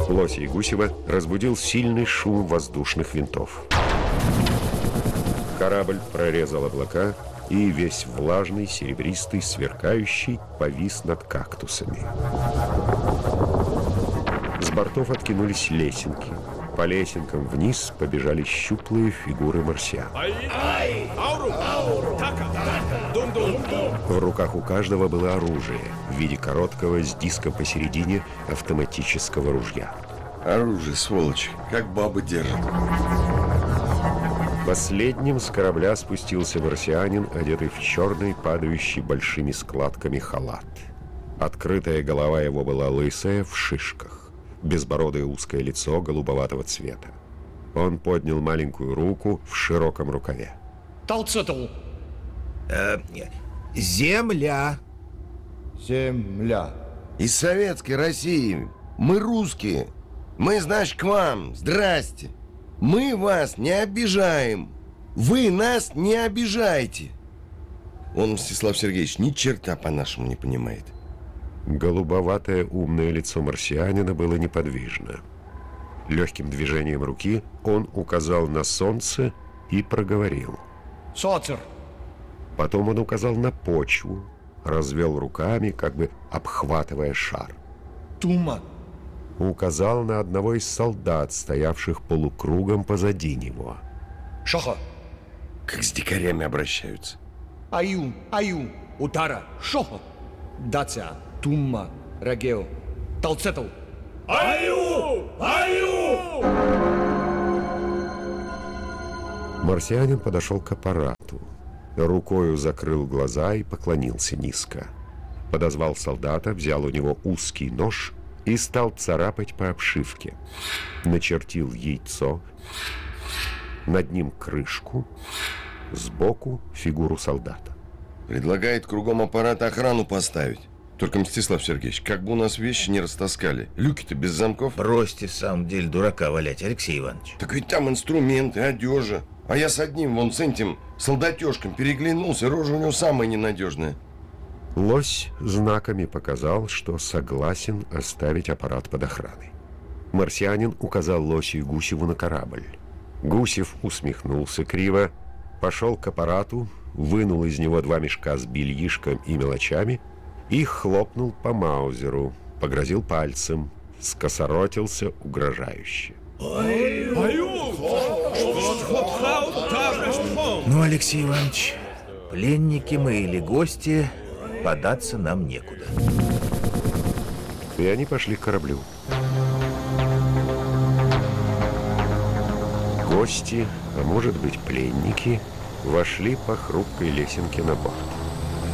Лося и Гусева разбудил сильный шум воздушных винтов. Корабль прорезал облака и весь влажный, серебристый, сверкающий повис над кактусами. С бортов откинулись лесенки. По лесенкам вниз побежали щуплые фигуры марсиан. В руках у каждого было оружие в виде короткого с диском посередине автоматического ружья. Оружие, сволочь, как бабы держат. Последним с корабля спустился марсианин, одетый в черный, падающий большими складками халат. Открытая голова его была лысая, в шишках. Безбородое узкое лицо голубоватого цвета. Он поднял маленькую руку в широком рукаве. Талцетл. Земля. Земля. Из советской России. Мы русские. Мы, значит, к вам. Здрасте. Мы вас не обижаем. Вы нас не обижайте. Он, Мстислав Сергеевич, ни черта по-нашему не понимает. Голубоватое умное лицо марсианина было неподвижно. Легким движением руки он указал на солнце и проговорил. Соцер. Потом он указал на почву, развел руками, как бы обхватывая шар. Тума. Указал на одного из солдат, стоявших полукругом позади него. Шоха. Как с дикарями обращаются. Аю, утара, шоха. Даця, тума, рагео. Талцетл. Аю! Марсианин подошел к аппарату. Рукою закрыл глаза и поклонился низко. Подозвал солдата, взял у него узкий нож и стал царапать по обшивке. Начертил яйцо, над ним крышку, сбоку фигуру солдата. Предлагает кругом аппарата охрану поставить. Только, Мстислав Сергеевич, как бы у нас вещи не растаскали. Люки-то без замков. Бросьте, в самом деле, дурака валять, Алексей Иванович. Так ведь там инструменты, одежа. А я с одним, вон с этим солдатешком переглянулся, рожа у него самая ненадежная. Лось знаками показал, что согласен оставить аппарат под охраной. Марсианин указал Лосю и Гусеву на корабль. Гусев усмехнулся криво, пошел к аппарату, вынул из него 2 мешка с бельишком и мелочами и хлопнул по маузеру, погрозил пальцем, скосоротился угрожающе. Ну, Алексей Иванович, пленники мы или гости, податься нам некуда. И они пошли к кораблю. Гости, а может быть пленники, вошли по хрупкой лесенке на борт.